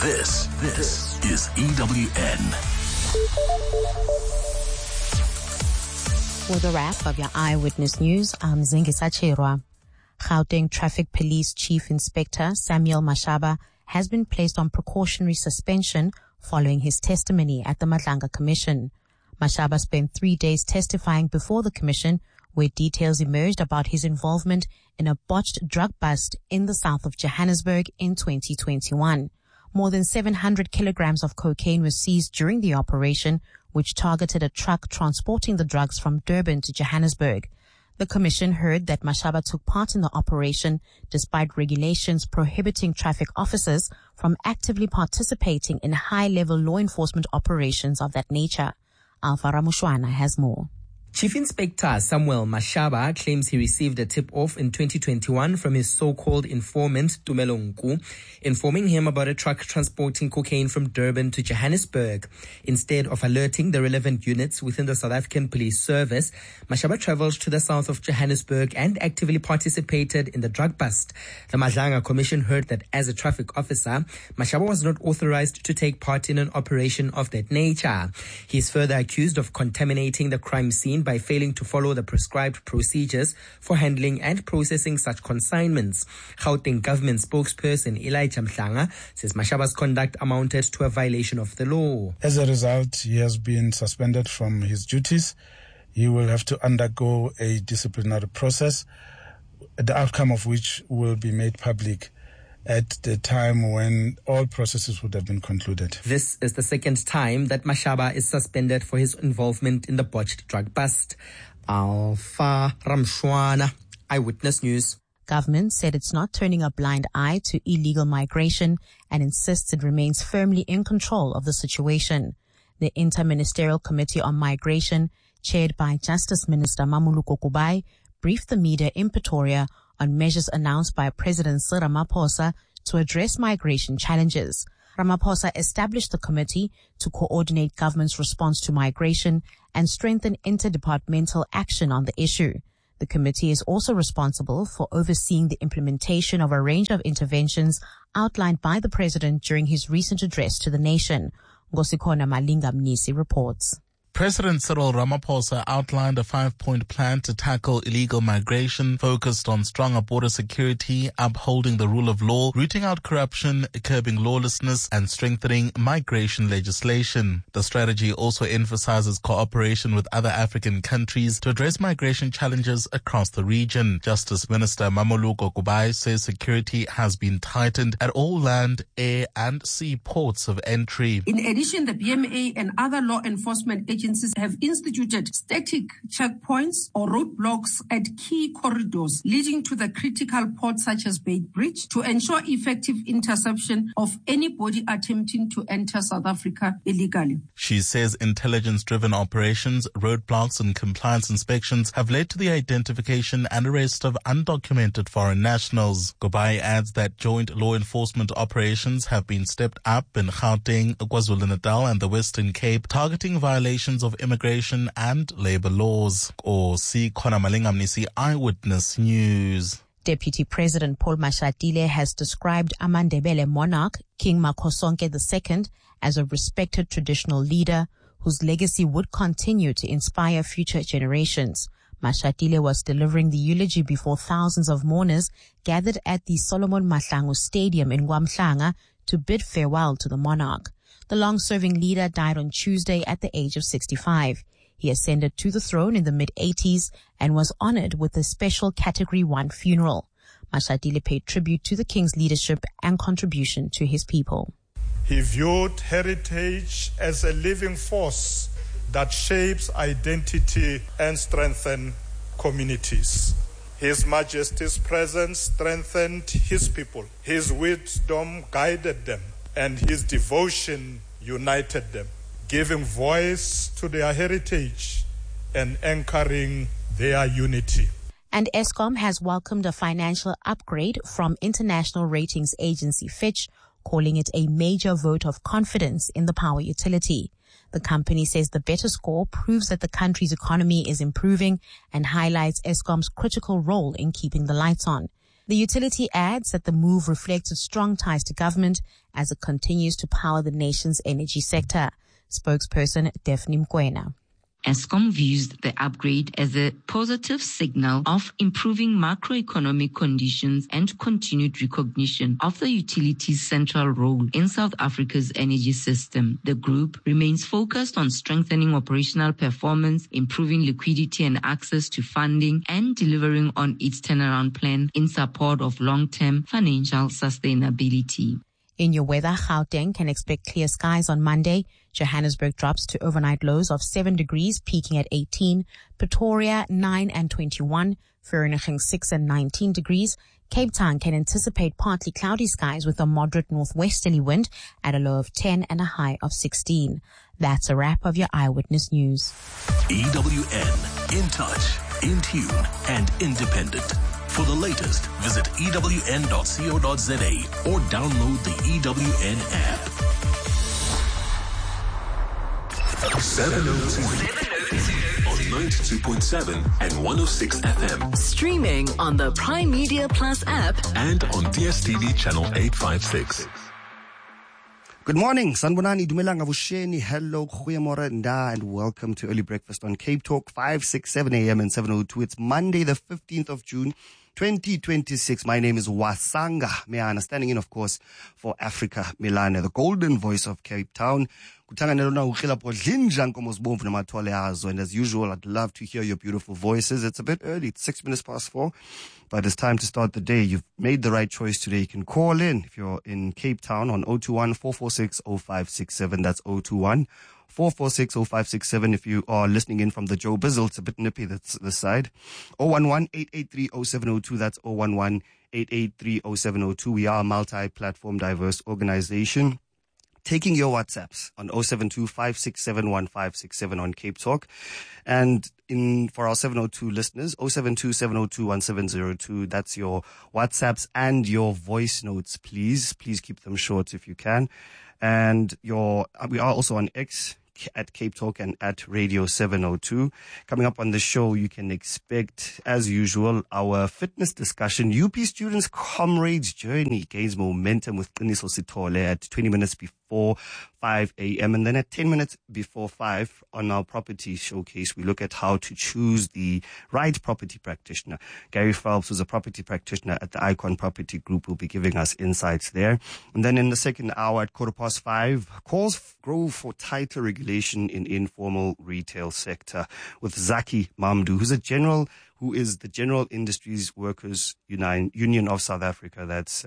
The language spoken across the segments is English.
This is EWN. For the wrap of your Eyewitness News, I'm Zingisa Chirwa. Gauteng Traffic Police Chief Inspector Samuel Mashaba has been placed on precautionary suspension following his testimony at the Madlanga Commission. Mashaba spent 3 days testifying before the Commission, where details emerged about his involvement in a botched drug bust in the south of Johannesburg in 2021. More than 700 kilograms of cocaine was seized during the operation, which targeted a truck transporting the drugs from Durban to Johannesburg. The Commission heard that Mashaba took part in the operation despite regulations prohibiting traffic officers from actively participating in high-level law enforcement operations of that nature. Alpha Ramushwana has more. Chief Inspector Samuel Mashaba claims he received a tip-off in 2021 from his so-called informant, Tumelo Nku, informing him about a truck transporting cocaine from Durban to Johannesburg. Instead of alerting the relevant units within the South African Police Service, Mashaba travelled to the south of Johannesburg and actively participated in the drug bust. The Madlanga Commission heard that as a traffic officer, Mashaba was not authorized to take part in an operation of that nature. He is further accused of contaminating the crime scene by failing to follow the prescribed procedures for handling and processing such consignments. Gauteng government spokesperson Elijah Mhlanga says Mashaba's conduct amounted to a violation of the law. As a result, he has been suspended from his duties. He will have to undergo a disciplinary process, the outcome of which will be made public at the time when all processes would have been concluded. This is the second time that Mashaba is suspended for his involvement in the botched drug bust. Alpha Ramshwana, Eyewitness News. Government said it's not turning a blind eye to illegal migration and insists it remains firmly in control of the situation. The Interministerial Committee on Migration, chaired by Justice Minister Mamuluko Kubai, briefed the media in Pretoria on measures announced by President Cyril Ramaphosa to address migration challenges. Ramaphosa established the committee to coordinate government's response to migration and strengthen interdepartmental action on the issue. The committee is also responsible for overseeing the implementation of a range of interventions outlined by the president during his recent address to the nation. Ngosikona Malinga Mnisi reports. President Cyril Ramaphosa outlined a 5-point plan to tackle illegal migration focused on stronger border security, upholding the rule of law, rooting out corruption, curbing lawlessness, and strengthening migration legislation. The strategy also emphasizes cooperation with other African countries to address migration challenges across the region. Justice Minister Mamuluko Kubai says security has been tightened at all land, air, and sea ports of entry. In addition, the BMA and other law enforcement agencies have instituted static checkpoints or roadblocks at key corridors leading to the critical ports such as Beitbridge to ensure effective interception of anybody attempting to enter South Africa illegally. She says intelligence-driven operations, roadblocks and compliance inspections have led to the identification and arrest of undocumented foreign nationals. Kubai adds that joint law enforcement operations have been stepped up in Gauteng, KwaZulu-Natal and the Western Cape, targeting violations of immigration and labor laws. Khona Malinga Mnisi, Eyewitness News. Deputy President Paul Mashatile has described Amandebele monarch King Makhosoke II as a respected traditional leader whose legacy would continue to inspire future generations. Mashatile was delivering the eulogy before thousands of mourners gathered at the Solomon Mahlangu Stadium in KwaMhlanga to bid farewell to the monarch. The long-serving leader died on Tuesday at the age of 65. He ascended to the throne in the mid-80s and was honored with a special Category 1 funeral. Mashatile paid tribute to the king's leadership and contribution to his people. He viewed heritage as a living force that shapes identity and strengthens communities. His Majesty's presence strengthened his people. His wisdom guided them, and his devotion united them, giving voice to their heritage and anchoring their unity. And Eskom has welcomed a financial upgrade from international ratings agency Fitch, calling it a major vote of confidence in the power utility. The company says the better score proves that the country's economy is improving and highlights Eskom's critical role in keeping the lights on. The utility adds that the move reflects its strong ties to government as it continues to power the nation's energy sector. Spokesperson Daphne Mkwena. Eskom views the upgrade as a positive signal of improving macroeconomic conditions and continued recognition of the utility's central role in South Africa's energy system. The group remains focused on strengthening operational performance, improving liquidity and access to funding, and delivering on its turnaround plan in support of long-term financial sustainability. In your weather, Gauteng can expect clear skies on Monday. Johannesburg drops to overnight lows of 7 degrees, peaking at 18. Pretoria, 9 and 21. Vereeniging, 6 and 19 degrees. Cape Town can anticipate partly cloudy skies with a moderate northwesterly wind at a low of 10 and a high of 16. That's a wrap of your Eyewitness News. EWN, in touch, in tune, and independent. For the latest, visit ewn.co.za or download the EWN app. 702 on 92.7 and 106 FM. Streaming on the Prime Media Plus app And on DSTV channel 856. Good morning, Sanbonani, Dumelang Avusheni, hello, Goeiemorgen, and welcome to Early Breakfast on Cape Talk, 5, 6, 7 a.m. and 7:02. It's Monday, the 15th of June, 2026. My name is Wasanga Meana, standing in, of course, for Africa Milana, the golden voice of Cape Town. And as usual, I'd love to hear your beautiful voices. It's a bit early. It's 6 minutes past 4, but it's time to start the day. You've made the right choice today. You can call in if you're in Cape Town on 021-446-0567. That's 021-446-0567. If you are listening in from the Joe Bizzle, it's a bit nippy, that's the side. 011-883-0702. That's 011-883-0702. We are a multi-platform, diverse organization. Taking your WhatsApps on 072-567-1567 on Cape Talk. And for our 702 listeners, 072-702-1702. That's your WhatsApps and your voice notes, please. Please keep them short if you can. And we are also on X at Cape Talk and at Radio 702. Coming up on the show, you can expect, as usual, our fitness discussion. UP Students' Comrades Journey gains momentum with Qiniso Sithole at 20 minutes before 5 a.m. And then at 10 minutes before 5 on our property showcase, we look at how to choose the right property practitioner. Gary Phelps, who's a property practitioner at the Icon Property Group, will be giving us insights there. And then in the second hour at 5:15, calls grow for tighter regulation in informal retail sector with Zaki Mamdu, who is the General Industries Workers Union of South Africa. That's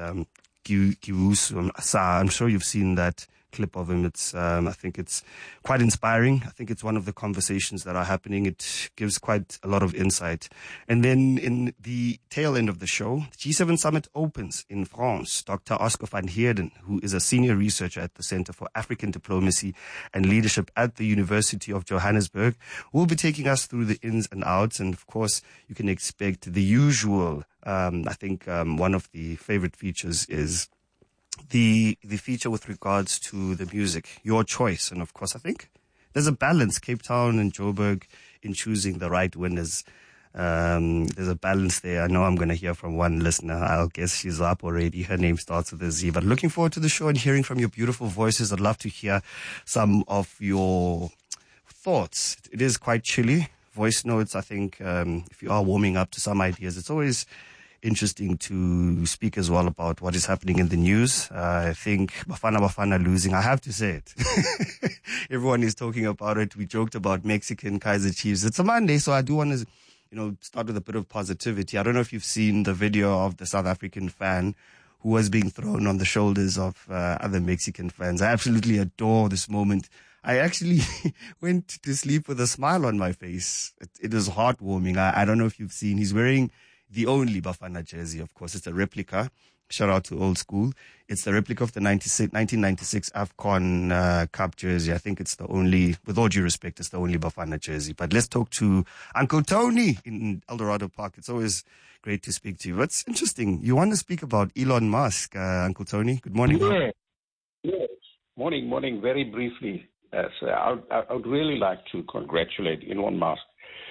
Kiwusu. I'm sure you've seen that clip of him. It's I think it's quite inspiring. I think it's one of the conversations that are happening. It gives quite a lot of insight. And then in the tail end of the show, the G7 Summit opens in France. Dr. Oscar van Heerden, who is a senior researcher at the Center for African Diplomacy and Leadership at the University of Johannesburg, will be taking us through the ins and outs. And of course, you can expect the usual. I think one of the favorite features is the feature with regards to the music, your choice. And of course, I think there's a balance, Cape Town and Joburg, in choosing the right winners. There's a balance there. I know I'm going to hear from one listener. I'll guess she's up already. Her name starts with a Z. But looking forward to the show and hearing from your beautiful voices. I'd love to hear some of your thoughts. It is quite chilly. Voice notes, I think, if you are warming up to some ideas, it's always interesting to speak as well about what is happening in the news. I think Bafana losing, I have to say it. Everyone is talking about it. We joked about Mexican Kaizer Chiefs. It's a Monday, so I do want to, start with a bit of positivity. I don't know if you've seen the video of the South African fan who was being thrown on the shoulders of other Mexican fans. I absolutely adore this moment. I actually went to sleep with a smile on my face. It is heartwarming. I don't know if you've seen, he's wearing the only Bafana jersey, of course. It's a replica. Shout out to Old School. It's the replica of the 1996 AFCON Cup jersey. I think it's the only, with all due respect, it's the only Bafana jersey. But let's talk to Uncle Tony in Eldorado Park. It's always great to speak to you. What's interesting, you want to speak about Elon Musk, Uncle Tony. Good morning. Yes. Morning. Very briefly. So I would really like to congratulate Elon Musk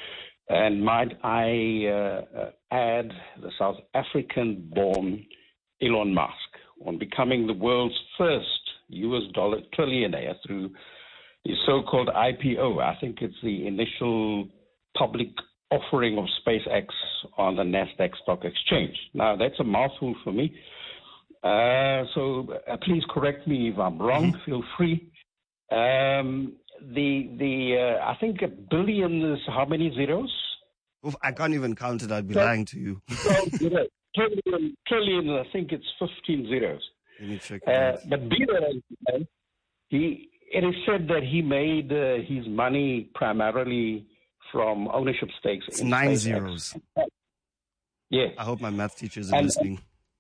And might I add the South African-born Elon Musk on becoming the world's first US dollar trillionaire through his so-called IPO. I think it's the initial public offering of SpaceX on the NASDAQ stock exchange. Now, that's a mouthful for me. So please correct me if I'm wrong. Mm-hmm. Feel free. I think a billion is how many zeros? Oof, I can't even count it. I'd be lying to you. Trillion, I think it's 15 zeros. Let me check. But be that as it is said that he made his money primarily from ownership stakes. It's 9 zeros. Yes. I hope my math teacher isn't listening.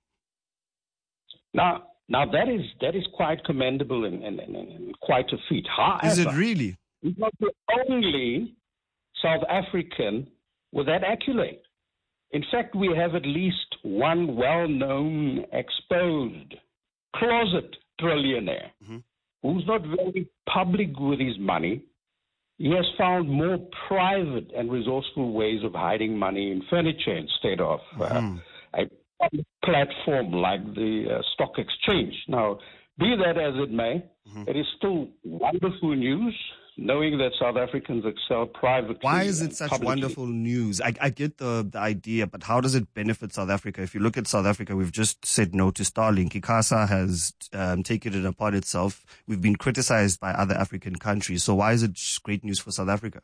Now that is quite commendable and quite a feat. However, is it really? He's not the only South African with that accolade. In fact, we have at least one well-known, exposed, closet trillionaire who's not very public with his money. He has found more private and resourceful ways of hiding money in furniture instead of a public platform like the stock exchange. Now, be that as it may, it is still wonderful news knowing that South Africans excel privately. Why is it such publicly. wonderful news? I get the idea, but how does it benefit South Africa? If you look at South Africa, we've just said no to Starlink. ICASA has taken it upon itself. We've been criticized by other African countries. So why is it great news for South Africa?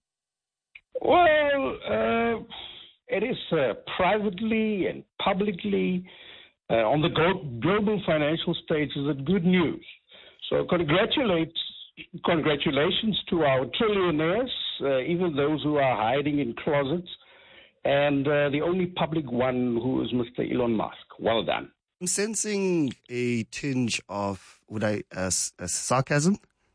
Well, it is privately and publicly on the global financial stage is it good news. So congratulations to our trillionaires, even those who are hiding in closets, and the only public one who is Mr. Elon Musk. Well done. I'm sensing a tinge of, sarcasm?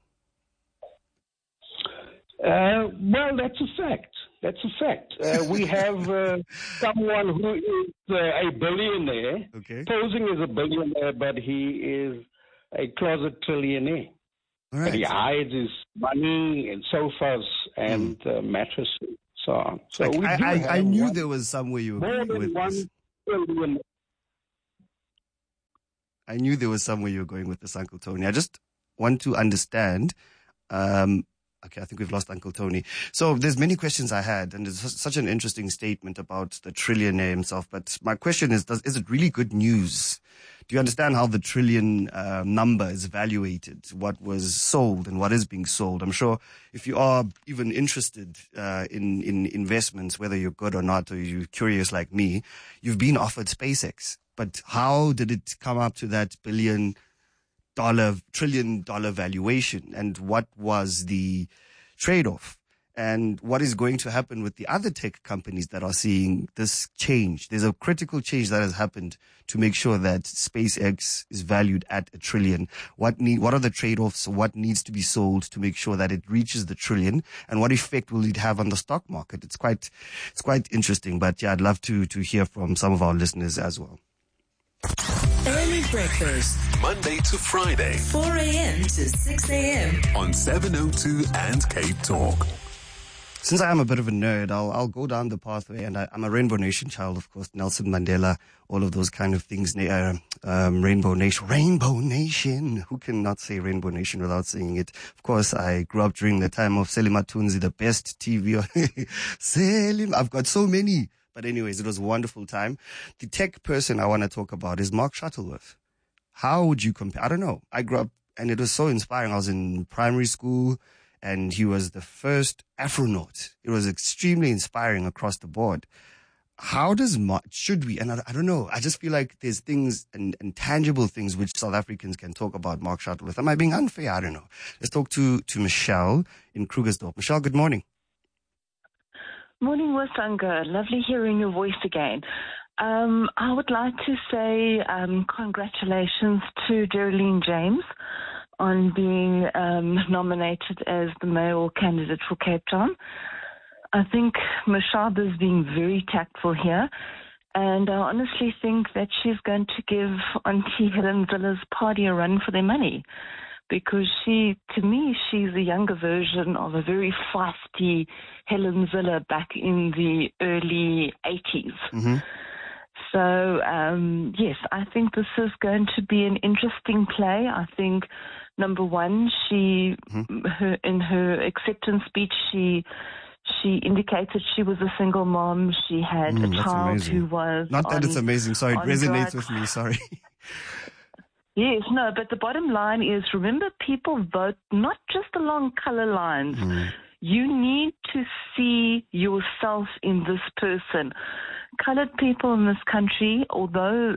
Well, that's a fact. We have someone who is a billionaire, posing as a billionaire, but he is a closet trillionaire. Right. And he hides his money in sofas and mattresses, so on. So I knew there was somewhere you were going with this. I knew there was somewhere you were going with this, Uncle Tony. I just want to understand. Okay, I think we've lost Uncle Tony. So there's many questions I had, and it's such an interesting statement about the trillionaire himself. But my question is it really good news? Do you understand how the trillion number is evaluated, what was sold and what is being sold? I'm sure if you are even interested in investments, whether you're good or not, or you're curious like me, you've been offered SpaceX. But how did it come up to that trillion dollar valuation, and what was the trade-off, and what is going to happen with the other tech companies that are seeing this change? There's a critical change that has happened to make sure that SpaceX is valued at $1 trillion. What are the trade-offs? What needs to be sold to make sure that it reaches the $1 trillion, and what effect will it have on the stock market? It's quite interesting, but yeah, I'd love to hear from some of our listeners as well. Early breakfast. Monday to Friday. 4 a.m. to 6 a.m. on 702 and Cape Talk. Since I am a bit of a nerd, I'll go down the pathway, and I'm a Rainbow Nation child, of course, Nelson Mandela, all of those kind of things. Rainbow Nation. Who can not say Rainbow Nation without saying it? Of course, I grew up during the time of Selima Tunzi, the best TV. Selim, I've got so many. But anyways, it was a wonderful time. The tech person I want to talk about is Mark Shuttleworth. How would you compare? I don't know. I grew up and it was so inspiring. I was in primary school and he was the first Afronaut. It was extremely inspiring across the board. How does should we? And I don't know. I just feel like there's things and tangible things which South Africans can talk about Mark Shuttleworth. Am I being unfair? I don't know. Let's talk to Michelle in Krugersdorp. Michelle, good morning. Morning, Wasanga. Lovely hearing your voice again. I would like to say congratulations to Geraldine James on being nominated as the mayoral candidate for Cape Town. I think Mashaba is being very tactful here, and I honestly think that she's going to give Auntie Helen Zilla's party a run for their money. because to me, she's a younger version of a very feisty Helen Zille back in the early 80s. Mm-hmm. So, yes, I think this is going to be an interesting play. I think, number one, in her acceptance speech, she indicated she was a single mom. She had a child who was Not that it's amazing. Sorry, it resonates with me. Sorry. Yes, no, but the bottom line is, remember, people vote not just along color lines. You need to see yourself in this person. Colored people in this country, although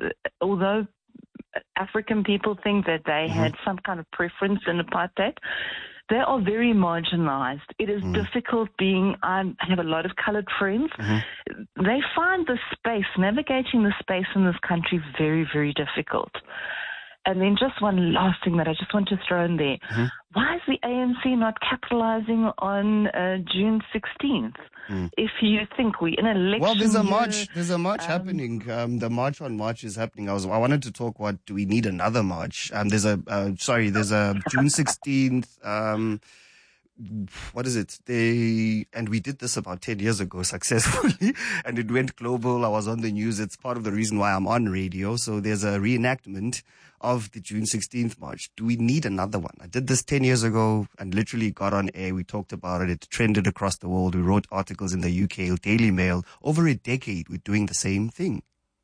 African people think that they had some kind of preference in apartheid, they are very marginalized. It is difficult I have a lot of colored friends. They find the space, navigating the space in this country, very, very difficult. And then just one last thing that I just want to throw in there. Why is the ANC not capitalizing on June 16th? If you think we're in an election Well, there's a year, march. There's a march happening. The March on March is happening. I wanted to talk. Do we need another march? There's a June 16th. What is it? And we did this about 10 years ago successfully, and it went global. I was on the news. It's part of the reason why I'm on radio. So there's a reenactment of the June 16th march. Do we need another one? I did this 10 years ago and literally got on air. We talked about it. It trended across the world. We wrote articles in the UK Daily Mail. Over a decade, we're doing the same thing.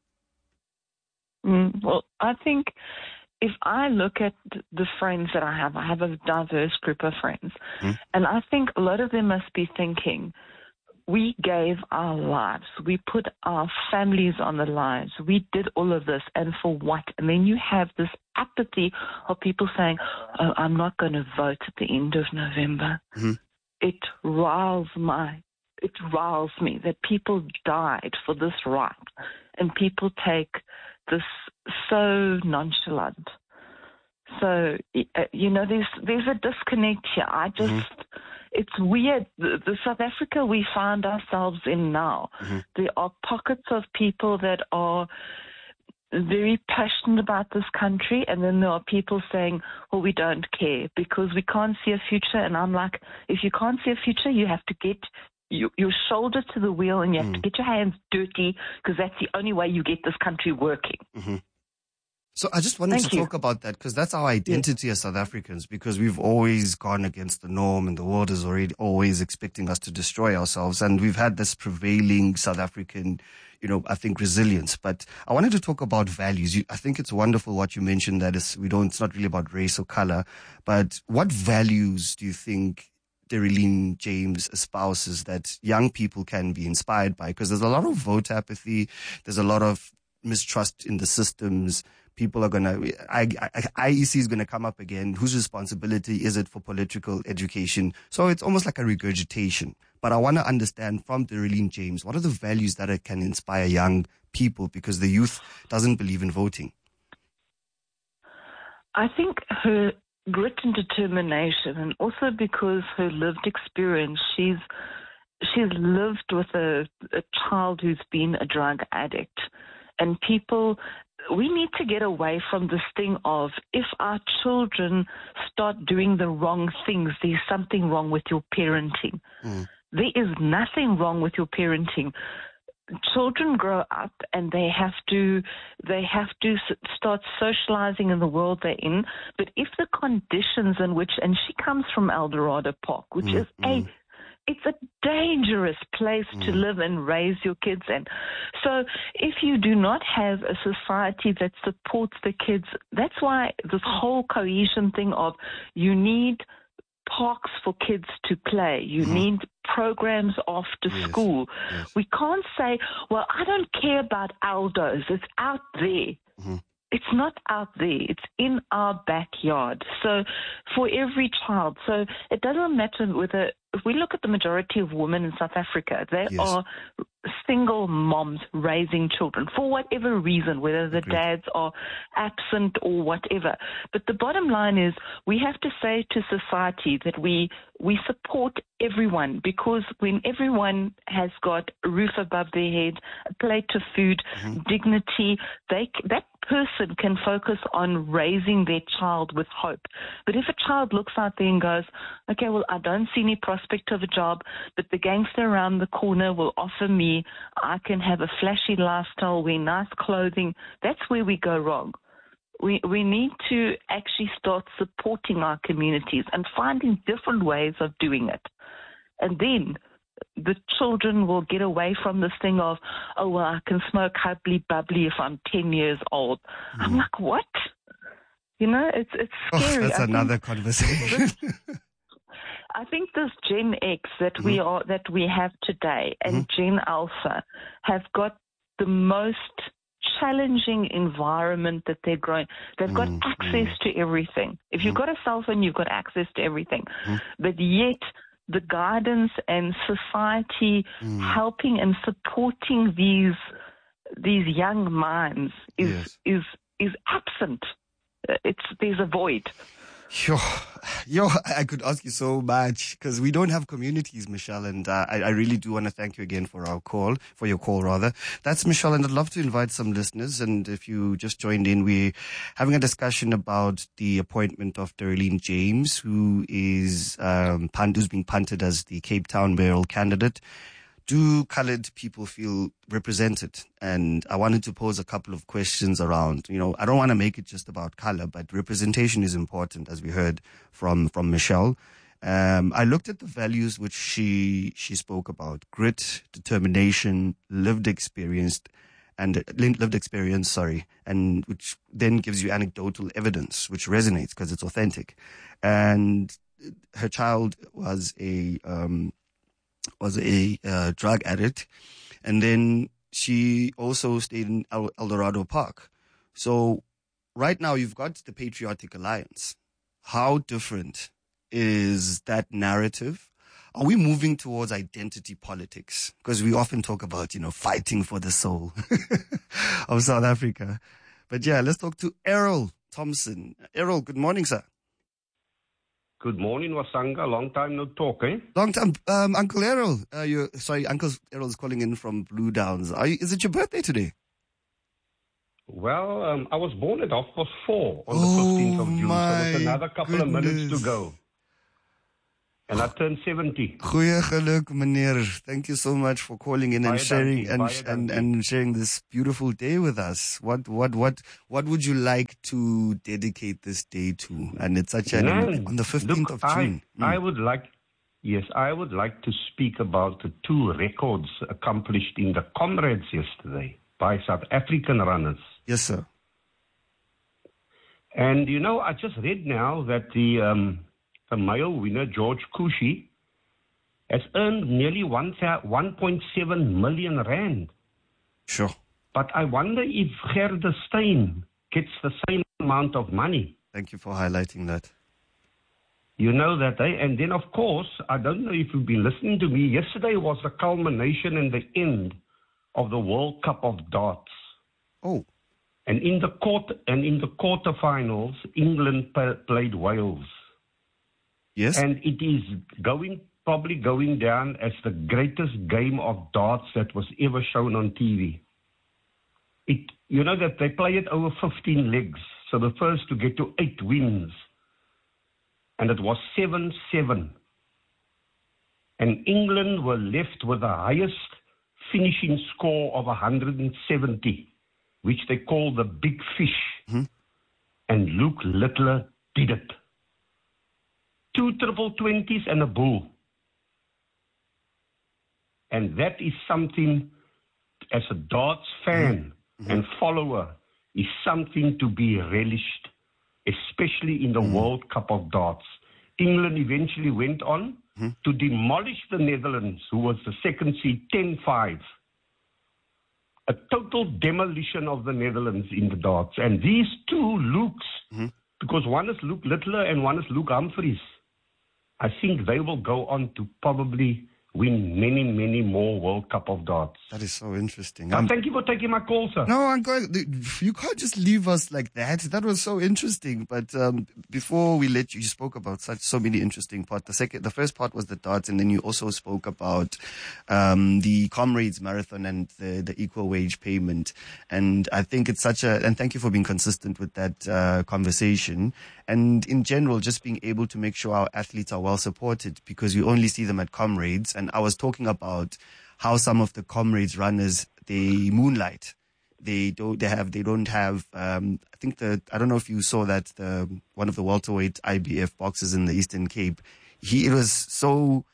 Well, I think if I look at the friends that I have a diverse group of friends, and I think a lot of them must be thinking, we gave our lives, we put our families on the lines, we did all of this, and for what? And then you have this apathy of people saying, oh, I'm not going to vote at the end of November. It riles me that people died for this right, and people take this so nonchalant. So, there's a disconnect here. It's weird. The South Africa we find ourselves in now, there are pockets of people that are very passionate about this country, and then there are people saying, well, we don't care because we can't see a future. And I'm like, if you can't see a future, you have to get your shoulder to the wheel, and you have to get your hands dirty, because that's the only way you get this country working. So I just wanted to talk about that, because that's our identity as South Africans, because we've always gone against the norm, and the world is always expecting us to destroy ourselves. And we've had this prevailing South African, I think, resilience. But I wanted to talk about values. I think it's wonderful what you mentioned, that it's not really about race or color, but what values do you think Derelene James espouses that young people can be inspired by? Because there's a lot of vote apathy. There's a lot of mistrust in the systems. People are IEC is going to come up again. Whose responsibility is it for political education? So it's almost like a regurgitation. But I want to understand from Derelene James, what are the values that can inspire young people? Because the youth doesn't believe in voting. I think her grit and determination, and also because her lived experience, she's lived with a child who's been a drug addict. And we need to get away from this thing of, if our children start doing the wrong things, there's something wrong with your parenting. There is nothing wrong with your parenting. Children grow up and they have to start socializing in the world they're in. But if the conditions in which, and she comes from Eldorado Park, which is it's a dangerous place to live and raise your kids in. So if you do not have a society that supports the kids, that's why this whole cohesion thing of, you need parks for kids to play. You need programs after school. We can't say, well, I don't care about Aldo's. It's out there. It's not out there. It's in our backyard. So for every child. So it doesn't matter whether, if we look at the majority of women in South Africa, they are single moms raising children for whatever reason, whether the dads are absent or whatever. But the bottom line is, we have to say to society that we support everyone, because when everyone has got a roof above their head, a plate of food, dignity, that person can focus on raising their child with hope. But if a child looks out there and goes, okay, well, I don't see any prospect of a job, but the gangster around the corner will offer me, I can have a flashy lifestyle, wear nice clothing, that's where we go wrong. We need to actually start supporting our communities and finding different ways of doing it. And then the children will get away from this thing of, oh, well, I can smoke hubbly bubbly if I'm 10 years old. I'm like, what? You know, it's scary. That's another conversation. I think this Gen X that we have today and Gen Alpha have got the most challenging environment that they're growing. They've got access to everything. If you've got a cell phone, you've got access to everything. But yet the guidance and society helping and supporting these young minds is absent. There's a void. Yo, I could ask you so much because we don't have communities, Michelle, and I really do want to thank you again for your call. That's Michelle, and I'd love to invite some listeners. And if you just joined in, we're having a discussion about the appointment of Darlene James, who is who's being punted as the Cape Town mayoral candidate. Do colored people feel represented? And I wanted to pose a couple of questions around, I don't want to make it just about color, but representation is important, as we heard from Michelle. I looked at the values which she spoke about: grit, determination, lived experience, and which then gives you anecdotal evidence, which resonates because it's authentic. And her child was a drug addict, and then she also stayed in El Dorado Park. So right now you've got the Patriotic Alliance. How different is that narrative? Are we moving towards identity politics? Because we often talk about, fighting for the soul of South Africa. But yeah, let's talk to Errol Thompson. Errol, good morning, sir. Good morning, Wasanga. Long time no talk, eh? Long time. Uncle Errol. Uncle Errol is calling in from Blue Downs. Is it your birthday today? Well, I was born at 4:30 on the 15th of June. So there's another couple of minutes to go. And I turned 70. Goeie geluk, meneer. Thank you so much for calling in and sharing this beautiful day with us. What would you like to dedicate this day to? And it's such on the 15th of June. I would like to speak about the 2 records accomplished in the Comrades yesterday by South African runners. Yes, sir. And I just read now that the male winner, George Kushi, has earned nearly 1.7 million rand. Sure. But I wonder if Gerda Steyn gets the same amount of money. Thank you for highlighting that. You know that, eh? And then, of course, I don't know if you've been listening to me. Yesterday was the culmination and the end of the World Cup of Darts. Oh. And in the quarterfinals, England played Wales. Yes. And it is probably going down as the greatest game of darts that was ever shown on TV. You know that they play it over 15 legs. So the first to get to 8 wins. And it was 7-7. And England were left with the highest finishing score of 170, which they call the Big Fish. And Luke Littler did it. 2 triple 20s and a bull. And that is something, as a darts fan and follower, is something to be relished, especially in the World Cup of Darts. England eventually went on to demolish the Netherlands, who was the second seed, 10-5. A total demolition of the Netherlands in the darts. And these 2 Lukes, because one is Luke Littler and one is Luke Humphreys, I think they will go on to probably win many, many more World Cup of darts. That is so interesting. Thank you for taking my call, sir. No, I'm going. You can't just leave us like that. That was so interesting. But before we let you spoke about so many interesting parts. The first part was the darts, and then you also spoke about the Comrades Marathon and the equal wage payment. And I think it's and thank you for being consistent with that conversation. And in general, just being able to make sure our athletes are well supported, because you only see them at Comrades. And I was talking about how some of the Comrades runners, they moonlight. They don't have, I don't know if you saw that, one of the welterweight IBF boxers in the Eastern Cape, it was so,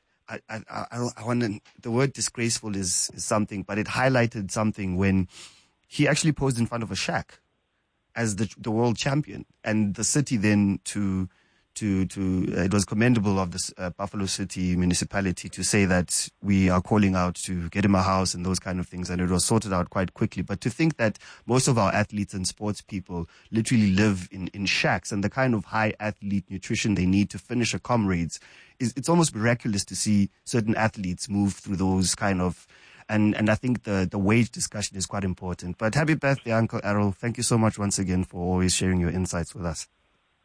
the word disgraceful is something, but it highlighted something when he actually posed in front of a shack as the world champion, and the city then it was commendable of this Buffalo City municipality to say that we are calling out to get him a house and those kind of things, and it was sorted out quite quickly. But to think that most of our athletes and sports people literally live in shacks, and the kind of high athlete nutrition they need to finish a Comrades, it's almost miraculous to see certain athletes move through those kind of. And I think the wage discussion is quite important. But happy birthday, Uncle Errol. Thank you so much once again for always sharing your insights with us.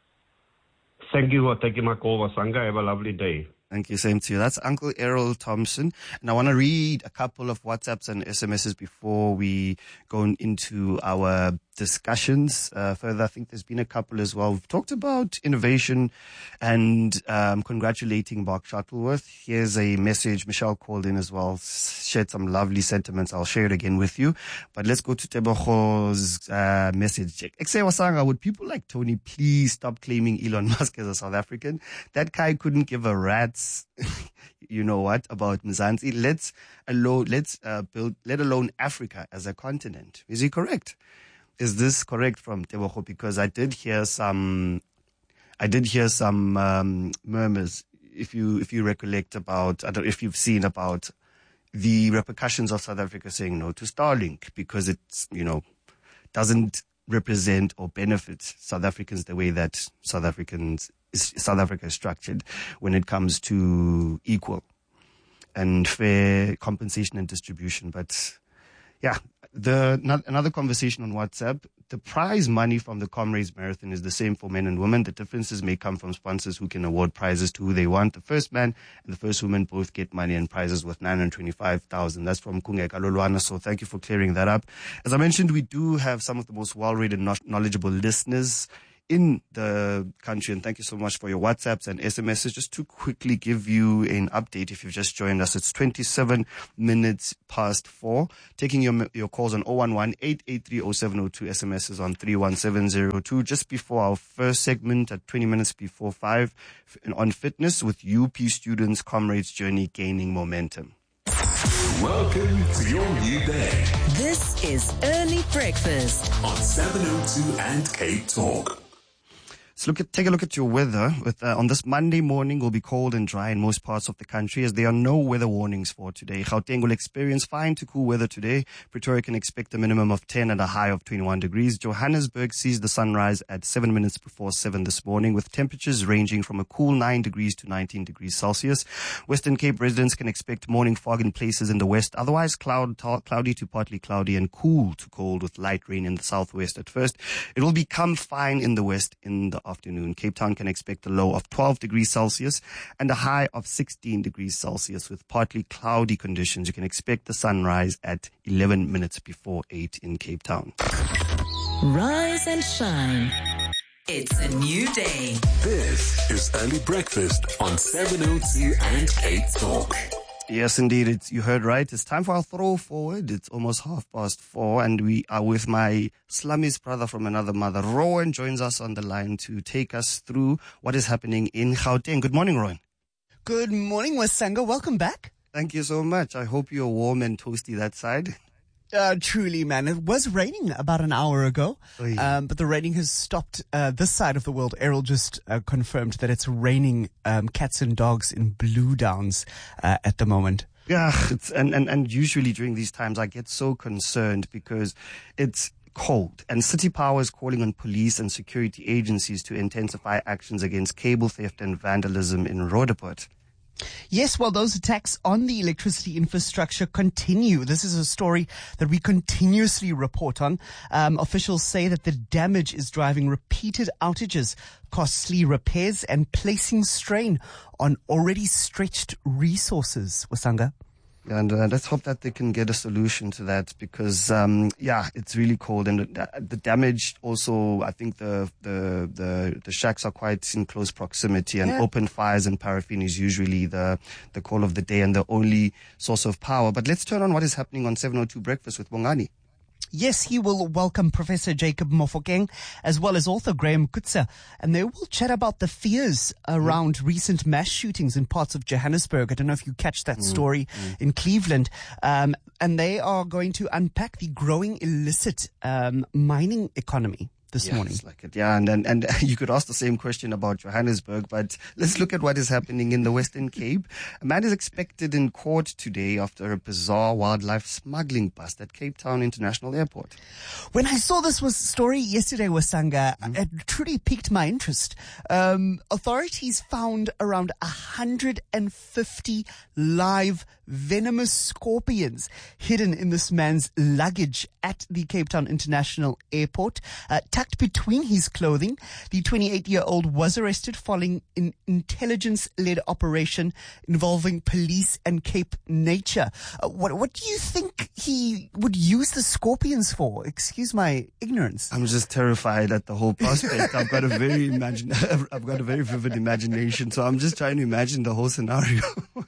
Thank you for taking my call, Wasanga. Have a lovely day. Thank you. Same to you. That's Uncle Errol Thompson. And I want to read a couple of WhatsApps and SMSs before we go into our discussions further. I think there's been a couple as well. We've talked about innovation and congratulating Mark Shuttleworth. Here's a message. Michelle called in as well, shared some lovely sentiments. I'll share it again with you. But let's go to Tebogo's message. Ekse Wasanga, would people like Tony please stop claiming Elon Musk as a South African? That guy couldn't give a rat's you know what about Mzansi. Let alone Africa as a continent. Is he correct? Is this correct from Tebogo? Because I did hear some murmurs. If you recollect about, I don't know if you've seen about the repercussions of South Africa saying no to Starlink because it's, doesn't represent or benefit South Africans the way that South Africa is structured when it comes to equal and fair compensation and distribution. But yeah, another conversation on WhatsApp. The prize money from the Comrades Marathon is the same for men and women. The differences may come from sponsors who can award prizes to who they want. The first man and the first woman both get money and prizes worth 925,000. That's from Kungeka Lolwana. So thank you for clearing that up. As I mentioned, we do have some of the most well-read and knowledgeable listeners in the country, and thank you so much for your WhatsApps and SMSs. Just to quickly give you an update, if you've just joined us, it's 27 minutes past 4. Taking your calls on 011-883-0702, SMSs on 31702. Just before our first segment at 20 minutes before 5 on fitness with UP students, Comrades journey gaining momentum. Welcome to your new day. This is Early Breakfast on 702 and Cape Talk. So take a look at your weather. On this Monday morning, will be cold and dry in most parts of the country as there are no weather warnings for today. Gauteng will experience fine to cool weather today. Pretoria can expect a minimum of 10 and a high of 21 degrees. Johannesburg sees the sunrise at 7 minutes before 7 this morning with temperatures ranging from a cool 9 degrees to 19 degrees Celsius. Western Cape residents can expect morning fog in places in the west. Otherwise, cloudy to partly cloudy and cool to cold with light rain in the southwest at first. It will become fine in the west in the afternoon. Cape Town can expect a low of 12 degrees Celsius and a high of 16 degrees Celsius with partly cloudy conditions. You can expect the sunrise at 11 minutes before 8 in Cape Town. Rise and shine. It's a new day. This is Early Breakfast on 702 and Cape Talk. Yes, indeed. You heard right. It's time for our throw forward. It's almost 4:30, and we are with my Slummy's brother from another mother. Rowan joins us on the line to take us through what is happening in Gauteng. Good morning, Rowan. Good morning, Wasanga. Welcome back. Thank you so much. I hope you're warm and toasty that side. Truly, man. It was raining about an hour ago, but the raining has stopped this side of the world. Errol just confirmed that it's raining cats and dogs in Blue Downs at the moment. Yeah, and usually during these times I get so concerned because it's cold and City Power is calling on police and security agencies to intensify actions against cable theft and vandalism in Roodepoort. Yes, well, those attacks on the electricity infrastructure continue. This is a story that we continuously report on. Officials say that the damage is driving repeated outages, costly repairs, and placing strain on already stretched resources. Wasanga? And let's hope that they can get a solution to that because, it's really cold. And the damage also, I think the shacks are quite in close proximity and open fires and paraffin is usually the call of the day and the only source of power. But let's turn on what is happening on 702 Breakfast with Bongani. Yes, he will welcome Professor Jacob Mofokeng as well as author Graham Kutsa, and they will chat about the fears around recent mass shootings in parts of Johannesburg. I don't know if you catch that story in Cleveland. And they are going to unpack the growing illicit mining economy this morning. Like it. Yeah, and you could ask the same question about Johannesburg, but let's look at what is happening in the Western Cape. A man is expected in court today after a bizarre wildlife smuggling bust at Cape Town International Airport. When I saw this story yesterday, Wasanga, it truly piqued my interest. Authorities found around 150 live venomous scorpions hidden in this man's luggage at the Cape Town International Airport. Tucked between his clothing, the 28-year-old was arrested following an intelligence-led operation involving police and Cape Nature. What do you think he would use the scorpions for? Excuse my ignorance. I'm just terrified at the whole prospect. I've got a very vivid imagination, so I'm just trying to imagine the whole scenario.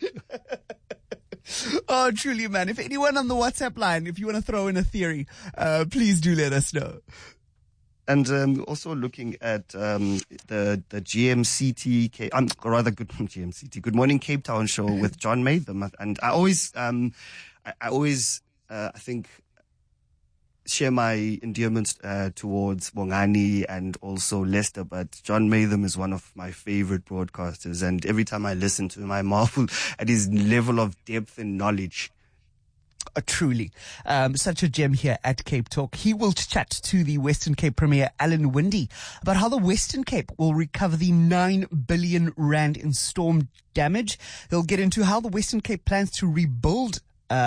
Oh, truly, man. If anyone on the WhatsApp line, if you want to throw in a theory, please do let us know. And also looking at the GMCT, Good Morning Cape Town show with John Maytham. And I always think share my endearments towards Bongani and also Lester, but John Maytham is one of my favorite broadcasters, and every time I listen to him, I marvel at his level of depth and knowledge. Truly. Such a gem here at Cape Talk. He will chat to the Western Cape Premier, Alan Winde, about how the Western Cape will recover the 9 billion rand in storm damage. He'll get into how the Western Cape plans to rebuild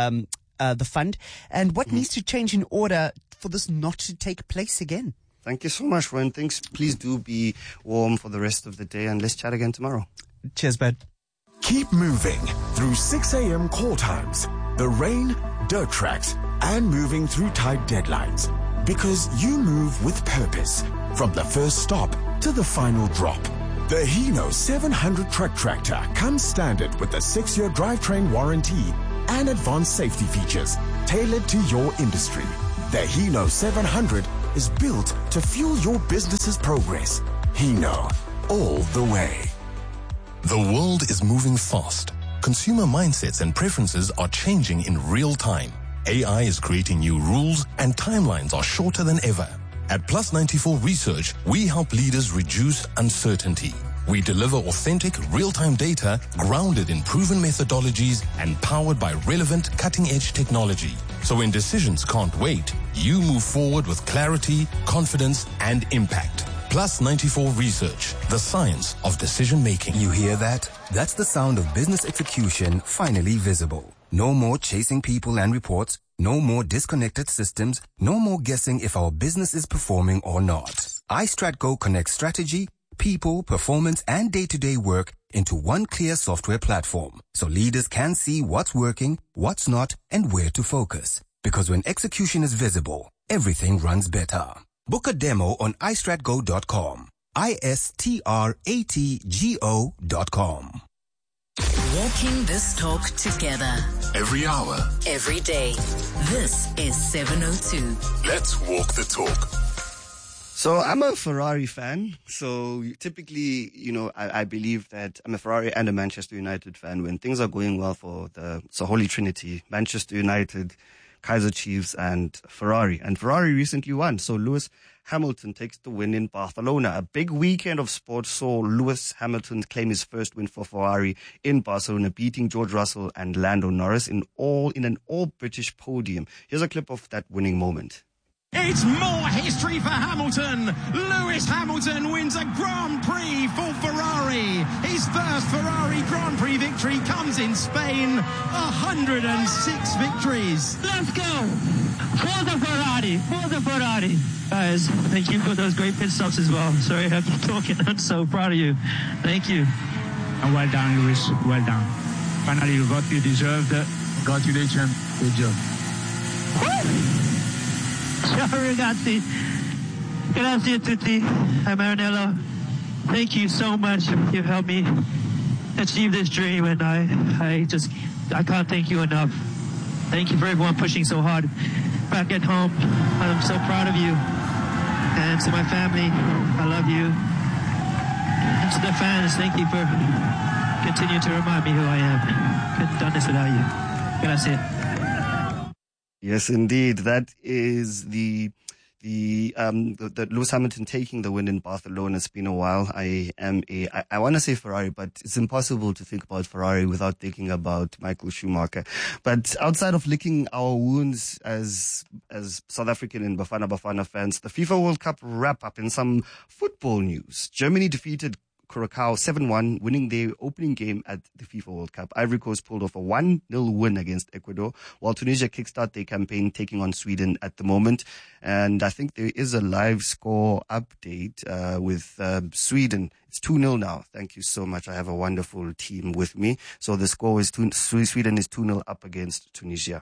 the fund and what needs to change in order for this not to take place again. Thank you so much, Ron. Thanks. Please do be warm for the rest of the day, and let's chat again tomorrow. Cheers, bud. Keep moving through 6 a.m. call times, the rain, dirt tracks, and moving through tight deadlines. Because you move with purpose, from the first stop to the final drop. The Hino 700 truck tractor comes standard with a 6-year drivetrain warranty and advanced safety features tailored to your industry. The Hino 700 is built to fuel your business's progress. Hino, all the way. The world is moving fast. Consumer mindsets and preferences are changing in real time. AI is creating new rules and timelines are shorter than ever. At Plus 94 Research, we help leaders reduce uncertainty. We deliver authentic, real-time data grounded in proven methodologies and powered by relevant, cutting-edge technology. So when decisions can't wait, you move forward with clarity, confidence, and impact. Plus 94 Research, the science of decision-making. You hear that? That's the sound of business execution finally visible. No more chasing people and reports. No more disconnected systems. No more guessing if our business is performing or not. iStratGo connects strategy, people, performance, and day-to-day work into one clear software platform, so leaders can see what's working, what's not, and where to focus. Because when execution is visible, everything runs better. Book a demo on istratgo.com. istratgo.com. Walking this talk together. Every hour. Every day. This is 702. Let's walk the talk. So I'm a Ferrari fan. So typically, I believe that I'm a Ferrari and a Manchester United fan. When things are going well for the Holy Trinity, Manchester United, Kaizer Chiefs, and Ferrari. And Ferrari recently won. So Lewis Hamilton takes the win in Barcelona. A big weekend of sports saw Lewis Hamilton claim his first win for Ferrari in Barcelona, beating George Russell and Lando Norris in an all-British podium. Here's a clip of that winning moment. It's more history for Hamilton. Lewis Hamilton wins a Grand Prix for Ferrari. His first Ferrari Grand Prix victory comes in Spain. 106 victories. Let's go. For the Ferrari. For the Ferrari. Guys, thank you for those great pit stops as well. Sorry I keep talking. I'm so proud of you. Thank you. And well done, Lewis. Well done. Finally, you got you deserved it. Congratulations. Good job. Ciao ragazzi. Grazie a tutti. Hi Marinello. Thank you so much. You've helped me achieve this dream, and I can't thank you enough. Thank you for everyone pushing so hard back at home. I'm so proud of you. And to my family, I love you. And to the fans, thank you for continuing to remind me who I am. Couldn't have done this without you. Grazie. Yes, indeed. That is the Lewis Hamilton taking the win in Barcelona. It's been a while. I want to say Ferrari, but it's impossible to think about Ferrari without thinking about Michael Schumacher. But outside of licking our wounds as South African and Bafana fans, the FIFA World Cup wrap up in some football news. Germany defeated Curacao 7-1, winning their opening game at the FIFA World Cup. Ivory Coast pulled off a 1-0 win against Ecuador, while Tunisia kickstart their campaign taking on Sweden at the moment. And I think there is a live score update with Sweden. It's 2-0 now. Thank you so much. I have a wonderful team with me. So the score is Sweden is 2-0 up against Tunisia.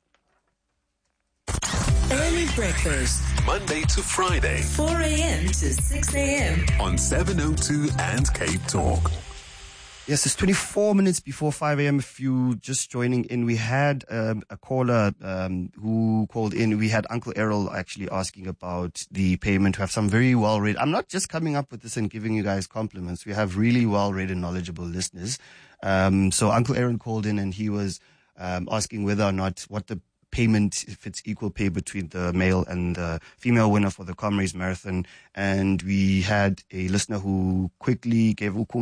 Early breakfast. Monday to Friday. 4 a.m. to 6 a.m. on 702 and Cape Talk. Yes, it's 24 minutes before 5 a.m. If you just joining in, we had a caller who called in. We had Uncle Errol actually asking about the payment. We have some very well-read. I'm not just coming up with this and giving you guys compliments. We have really well-read and knowledgeable listeners. So Uncle Errol called in and he was asking whether or not what the payment, if it's equal pay between the male and the female winner for the Comrades Marathon. And we had a listener who quickly gave us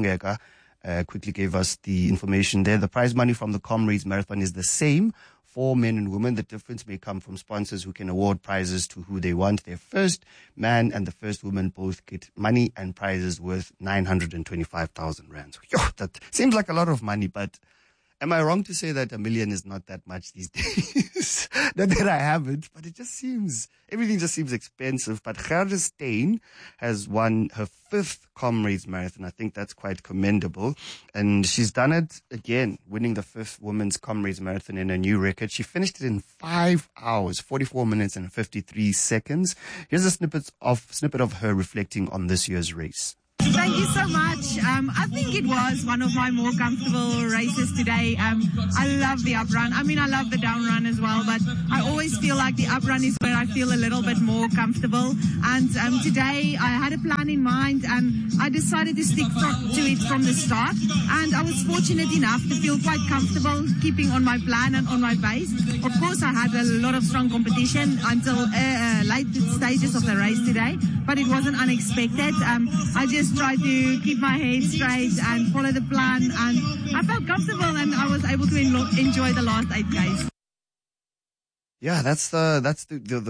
the information there. The prize money from the Comrades Marathon is the same for men and women. The difference may come from sponsors who can award prizes to who they want. Their first man and the first woman both get money and prizes worth 925,000 rands. That seems like a lot of money, but am I wrong to say that $1 million is not that much these days? Not that I haven't, but everything just seems expensive. But Gerda Steyn has won her 5th Comrades Marathon. I think that's quite commendable. And she's done it again, winning the 5th Women's Comrades Marathon in a new record. She finished it in 5 hours, 44 minutes and 53 seconds. Here's a snippet of her reflecting on this year's race. Thank you so much. I think it was one of my more comfortable races today. I love the up run. I mean, I love the down run as well, but I always feel like the up run is where I feel a little bit more comfortable. And today I had a plan in mind and I decided to stick to it from the start. And I was fortunate enough to feel quite comfortable keeping on my plan and on my pace. Of course, I had a lot of strong competition until late stages of the race today, but it wasn't unexpected. I just tried to keep my head straight and follow the plan, and I felt comfortable and I was able to enjoy the last 8 days. Yeah, that's the